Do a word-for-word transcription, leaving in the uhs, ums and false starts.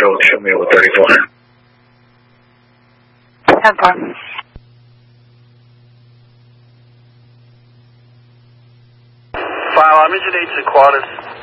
show, show me over thirty-four. ten four. File, I'm engine eight Sequatis.